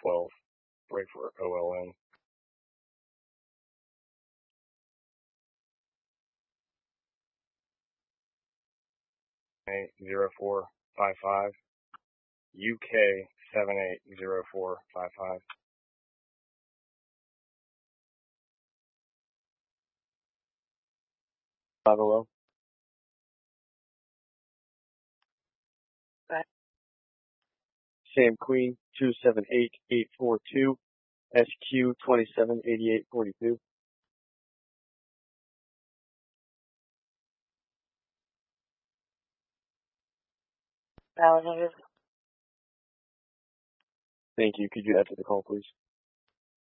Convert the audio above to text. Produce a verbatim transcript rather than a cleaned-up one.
twelve. Break for O L N. eight zero four five five. U K seven eight zero four five five. five oh oh. Sam Queen two seven eight eight four two. S Q twenty-seven eighty-eight forty-two. Alexander. Thank you. Could you enter the call, please?